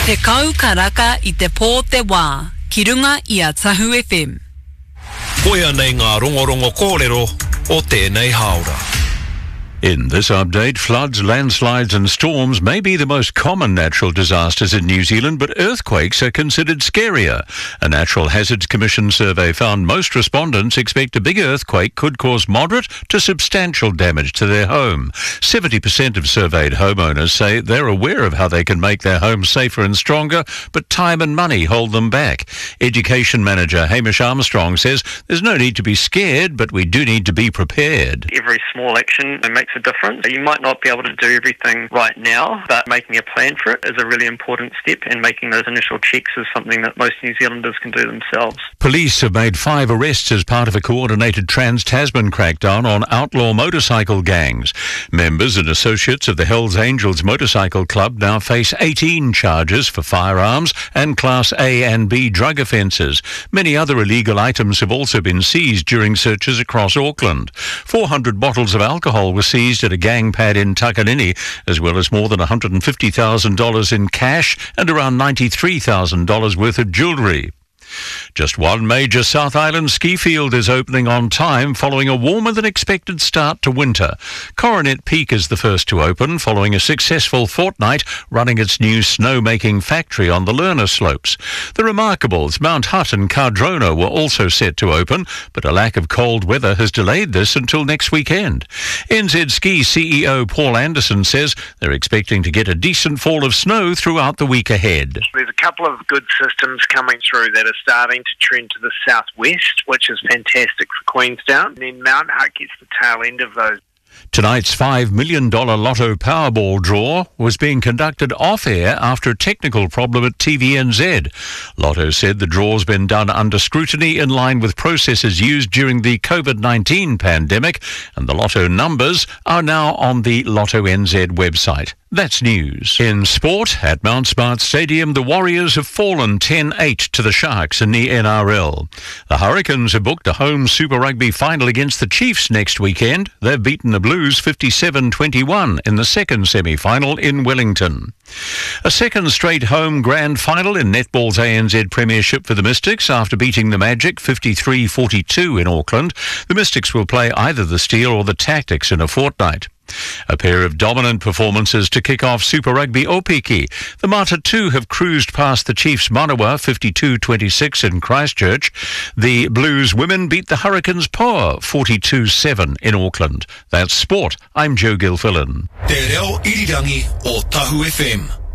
Te kau karaka I te pō te wā, ki runga I a Tahu FM. Koia nei ngā rongorongo kōrero o tēnei haora. In this update, floods, landslides and storms may be the most common natural disasters in New Zealand, but earthquakes are considered scarier. A Natural Hazards Commission survey found most respondents expect a big earthquake could cause moderate to substantial damage to their home. 70% of surveyed homeowners say they're aware of how they can make their homes safer and stronger, but time and money hold them back. Education Manager Hamish Armstrong says there's no need to be scared, but we do need to be prepared. Every small action makes a difference. You might not be able to do everything right now, but making a plan for it is a really important step, and making those initial checks is something that most New Zealanders can do themselves. Police have made 5 arrests as part of a coordinated Trans-Tasman crackdown on outlaw motorcycle gangs. Members and associates of the Hells Angels Motorcycle Club now face 18 charges for firearms and Class A and B drug offences. Many other illegal items have also been seized during searches across Auckland. 400 bottles of alcohol were seized at a gang pad in Takanini, as well as more than $150,000 in cash and around $93,000 worth of jewellery. Just one major South Island ski field is opening on time following a warmer than expected start to winter. Coronet Peak is the first to open following a successful fortnight running its new snow-making factory on the Lerner slopes. The Remarkables, Mount Hutt and Cardrona were also set to open, but a lack of cold weather has delayed this until next weekend. NZ Ski CEO Paul Anderson says they're expecting to get a decent fall of snow throughout the week ahead. There's a couple of good systems coming through that are starting to trend to the southwest, which is fantastic for Queenstown. And then Mount Hutt gets the tail end of those. Tonight's $5 million Lotto Powerball draw was being conducted off-air after a technical problem at TVNZ. Lotto said the draw's been done under scrutiny in line with processes used during the COVID-19 pandemic, and the Lotto numbers are now on the Lotto NZ website. That's news. In sport, at Mount Smart Stadium, the Warriors have fallen 10-8 to the Sharks in the NRL. The Hurricanes have booked a home Super Rugby final against the Chiefs next weekend. They've beaten the Blues 57-21 in the second semi-final in Wellington. A second straight home grand final in netball's ANZ Premiership for the Mystics after beating the Magic 53-42 in Auckland. The Mystics will play either the Steel or the Tactics in a fortnight. A pair of dominant performances to kick off Super Rugby Opiki. The Matatu have cruised past the Chiefs Manawa 52-26 in Christchurch. The Blues women beat the Hurricanes Poa 42-7 in Auckland. That's sport. I'm Joe Gilfillan. Te reo irirangi o Tahu FM.